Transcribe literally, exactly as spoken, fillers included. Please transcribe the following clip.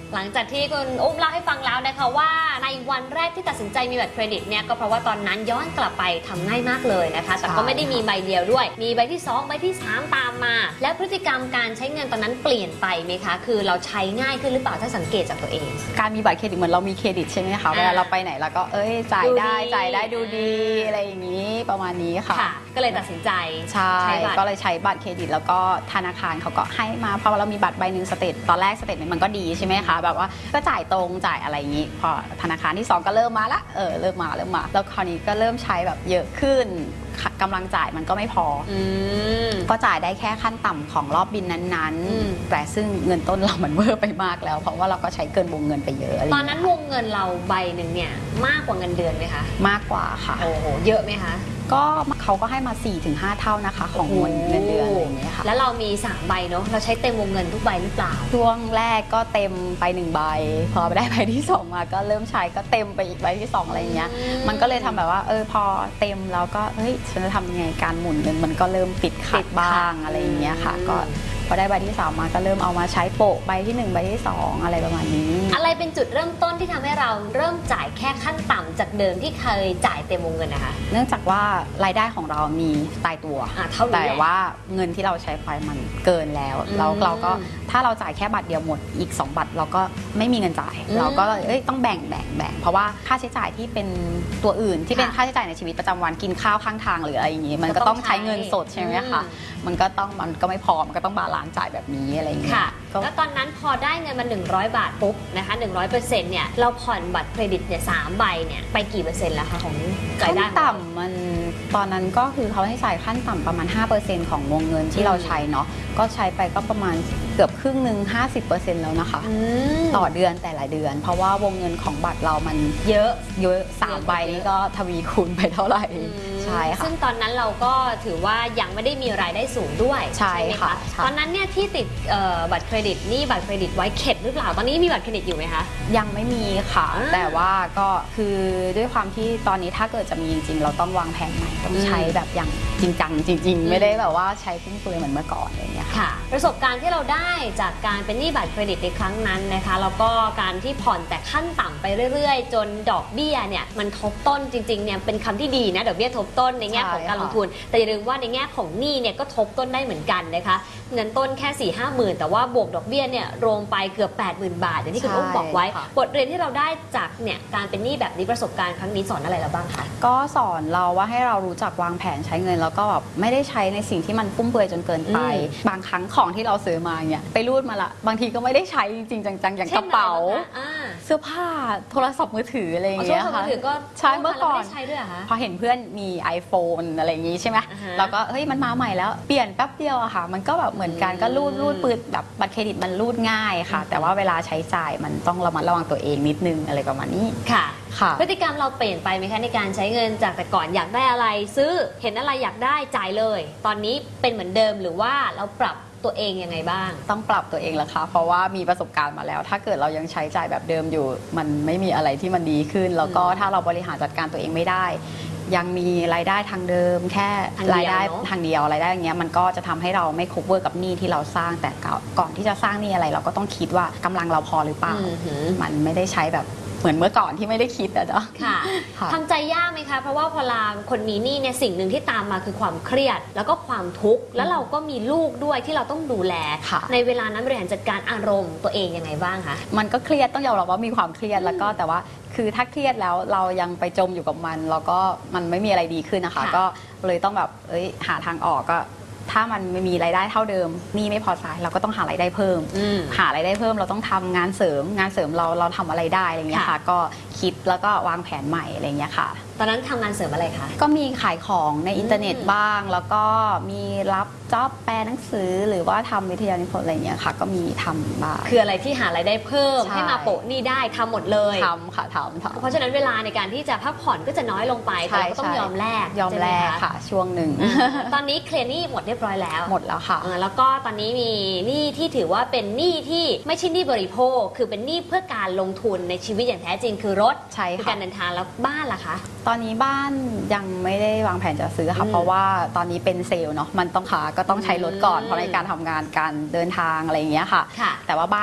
หลังจากที่คุณอุ้มเล่าให้ฟังแล้วนะคะว่าในวันแรกที่ตัดสินใจมีบัตรเครดิตเนี่ยก็เพราะว่าตอนนั้นย้อนกลับไปทำง่ายมากเลยนะคะแต่ก็ไม่ได้มีใบเดียวด้วยมีใบที่สองใบที่สามตามมาและพฤติกรรมการใช้เงินตอนนั้นเปลี่ยนไปไหมคะคือเราใช้ง่ายขึ้นหรือเปล่าถ้าสังเกตจากตัวเองการมีบัตรเครดิตเหมือนเรามีเครดิตใช่ไหมคะเวลาเราไปไหนเราก็เอ้ยจ่ายได้จ่ายได้ดูดีอะไรอย่างนี้ประมาณนี้ค่ะก็เลยตัดสินใจใช่ก็เลยใช้บัตรเครดิตแล้วก็ธนาคารเขาก็ให้มาเพราะเรามีบัตรใบหนึ่งสเตทตอนแรกสเตทมันก็ดีใช่ไหมคะแบบว่าก็จ่ายตรงจ่ายอะไรอย่างนี้พอธนาคารที่สองก็เริ่มมาละเออเริ่มมาเริ่มมาแล้วคราวนี้ก็เริ่มใช้แบบเยอะขึ้นกำลังจ่ายมันก็ไม่พอก็จ่ายได้แค่ขั้นต่ำของรอบบินนั้นๆแต่ซึ่งเงินต้นเรามันเวอร์ไปมากแล้วเพราะว่าเราก็ใช้เกินวงเงินไปเยอะตอนนั้นวงเงินเราใบหนึ่งเนี่ยมากกว่าเงินเดือนไหมคะมากกว่าค่ะโอ้โหเยอะไหมคะก็เขาก็ให้มา สี่ถึงห้า เท่านะคะของเงินเงินเดือนอะไรอย่างเงี้ยค่ะแล้วเรามีสามใบเนาะเราใช้เต็มวงเงินทุกใบหรือเปล่าช่วงแรกก็เต็มไปหนึ่งใบพอไปได้ใบที่สองมาก็เริ่มใช้ก็เต็มไปอีกใบที่สองอะไรเงี้ยมันก็เลยทำแบบว่าเออพอเต็มแล้วก็เฮ้ยฉันจะทำยังไงการหมุนเงินมันก็เริ่มติดขัดบ้างอะไรอย่างเงี้ยค่ะก็พอได้ใบที่สามมาก็เริ่มเอามาใช้โปะใบที่หนึ่งใบที่สองอะไรประมาณนี้อะไรเป็นจุดเริ่มต้นที่ทำให้เราเริ่มจ่ายแค่ขั้นต่ำจากเดิมที่เคยจ่ายเต็มวงเงินนะคะเนื่องจากว่ารายได้ของเรามีตายตัวแต่ว่าเงินที่เราใช้ไปมันเกินแล้วแล้วเราก็ถ้าเราจ่ายแค่บัตรเดียวหมดอีกสองบัตรเราก็ไม่มีเงินจ่ายเราก็เอ้ยต้องแบ่งแบ่งแบ่งเพราะว่าค่าใช้จ่ายที่เป็นตัวอื่นที่เป็นค่าใช้จ่ายในชีวิตประจำวันกินข้าวข้างทางหรืออะไรอย่างงี้มันก็ต้องใช้เงินสดใช่ไหมคะมันก็ต้องมันก็ไม่พอมันก็ต้องบาลานซ์จ่ายแบบนี้อะไรอย่างเงี้ยแล้วตอนนั้นพอได้เงินมาหนึ่งร้อยบาทปุ๊บนะคะหนึ่งร้อยเปอร์เซ็นต์เนี่ยเราผ่อนบัตรเครดิตเนี่ยสามใบเนี่ยไปกี่เปอร์เซ็นต์แล้วคะของรายได้ขั้นต่ำมันตอนนั้นก็คือเขาให้จ่ายขั้นต่ำประมาณ ห้าเปอร์เซ็นต์ ของวงเงินที่เราใช้เนาะก็ใช้ไปก็ประมาณเกือบครึ่งหนึ่ง ห้าสิบเปอร์เซ็นต์ แล้วนะคะต่อเดือนแต่ละเดือนเพราะว่าวงเงินของบัตรเรามันเยอะเยอะสามใบนี้ก็ทวีคูณไปเท่าไหร่ใช่ค่ะซึ่งตอนนั้นเราก็ถือว่ายังไม่ได้มีรายได้สูงด้วยใช่ไหมคะตอนนั้นเนี่ยที่ติดบัตรเครดิตนี่บัตรเครดิตไว้เข็ดหรือเปล่าตอนนี้มีบัตรเครดิตอยู่ไหมคะยังไม่มีค่ะแต่ว่าก็คือด้วยความที่ตอนนี้ถ้าเกิดจะมีจริงๆเราต้องวางแผนใหม่ต้องใช้แบบอย่างจริงจังจริงๆไม่ได้แบบว่าใช้ฟุ่มเฟือยเหมือนเมื่อก่อนอะไรอย่างเงี้ยค่ะประสบการณ์ที่เราได้จากการเป็นหนี้บัตรเครดิตในครั้งนั้นนะคะแล้วก็การที่ผ่อนแต่ขั้นต่ำไปเรื่อยๆจนดอกเบี้ยเนี่ยมันทบต้นจริงๆเนี่ยเป็นคำที่ดีนะดอกเบี้ยทบต้นในแง่ของการลงทุนแต่อย่าลืมว่าในแง่ของหนี้เนี่ยก็ทบต้นได้เหมือนกันนะคะเงินต้นแค่ สี่ห้าหมื่นแต่ว่าบวกดอกเบี้ยเนี่ยรวมไปเกือบ แปดหมื่น บาทอย่างที่คุณอุ้มบอกไว้บทเรียนที่เราได้จากเนี่ยการเป็นหนี้แบบนี้ประสบการณ์ครั้งนี้สอนอะไรเราบ้างคะก็สอนเราว่าให้เรารู้จักวางแผนใช้เงินแล้วก็แบบไม่ได้ใช้ในสิ่งที่มันฟุ่มเฟือยจนเกินไปบางครั้งของที่เราซื้อมาเนี่ยไปรูดมาละบางทีก็ไม่ได้ใช้จริงๆจังๆอย่างกระเป๋าเสื้อผ้าโทรศัพท์มือถืออะไรอย่างเงี้ยค่ะใช้เมื่อก่อนพอเห็นเพื่อนมี iPhone อะไรอย่างงี้ใช่ไหมแล้วก็เฮ้ยมันมาใหม่แล้วเปลี่ยนแป๊บเดียวอะค่ะมันก็แบบเหมือนกันก็รูดรูดปืนแบบบัตรเครดิตมันรูดง่ายค่ะแต่ว่าเวลาใช้จ่ายมันต้องระมัดระวังตัวเองนิดนึงอะไรประมาณนี้ค่ะพฤติกรรมเราเปลี่ยนไปไหมคะในการใช้เงินจากแต่ก่อนอยากได้อะไรซื้อเห็นอะไรอยากได้จ่ายเลยตอนนี้เป็นเหมือนเดิมหรือว่าเราปรับตัวเองยังไงบ้างต้องปรับตัวเองแล้วค่ะเพราะว่ามีประสบการณ์มาแล้วถ้าเกิดเรายังใช้จ่ายแบบเดิมอยู่มันไม่มีอะไรที่มันดีขึ้นแล้วก็ถ้าเราบริหารจัดการตัวเองไม่ได้ยังมีรายได้ทางเดิมแค่รายได้ทางเดียวรายได้อย่างเงี้ยมันก็จะทำให้เราไม่ cover กับหนี้ที่เราสร้างแต่ก่อนที่จะสร้างหนี้อะไรเราก็ต้องคิดว่ากำลังเราพอหรือเปล่ามันไม่ได้ใช้แบบเหมือนเมื่อก่อนที่ไม่ได้คิดอะเนาะค่ะทำใจยากไหมคะเพราะว่าพอลาคนมีหนี้เนี่ยสิ่งหนึ่งที่ตามมาคือความเครียดแล้วก็ความทุกข์แล้วเราก็มีลูกด้วยที่เราต้องดูแลในเวลานั้นบริหารจัดการอารมณ์ตัวเองยังไงบ้างคะมันก็เครียดต้องยอมรับว่ามีความเครียดแล้วก็แต่ว่าคือถ้าเครียดแล้วเรายังไปจมอยู่กับมันแล้วก็มันไม่มีอะไรดีขึ้นนะคะก็เลยต้องแบบเอ้ยหาทางออกก็ถ้ามันไม่มีรายได้เท่าเดิมนี่ไม่พอจ่ายเราก็ต้องหารายได้เพิ่มหารายได้เพิ่มเราต้องทำงานเสริมงานเสริมเราเราทำอะไรได้อะไรเงี้ยค่ะก็คิดแล้วก็วางแผนใหม่อะไรเงี้ยค่ะตอนนั้นทำงานเสริมอะไรคะก็มีขายของในอินเทอร์เน็ตบ้างแล้วก็มีรับจ็อบแปลหนังสือหรือว่าทำวิทยานิพนธ์อะไรเงี้ยค่ะก็มีทำบ้างคืออะไรที่หารายได้เพิ่มให้มาโปะนี่ได้ทำหมดเลยทำค่ะทำทำเพราะฉะนั้นเวลาในการที่จะพักผ่อนก็จะน้อยลงไปแต่เราก็ต้องยอมแลกยอมแลกค่ะช่วงหนึ่งตอนนี้เคลียร์หนี้หมดเรียบร้อยแล้วหมดแล้วค่ะแล้วก็ตอนนี้มีหนี้ที่ถือว่าเป็นหนี้ที่ไม่ใช่หนี้บริโภคคือเป็นหนี้เพื่อการลงทุนในชีวิตอย่างแท้จริงคือรถใช่ค่ะการเดินทางแล้วบ้านล่ะคะตอนนี้บ้านยังไม่ได้วางแผนจะซื้อค่ะเพราะว่าตอนนี้เป็นเซลล์เนาะมันต้องขาก็ต้องใช้รถก่อนเพราะในการทำงานการเดินทางอะไรอย่างเงี้ยค่ะแต่ว่าบ้าน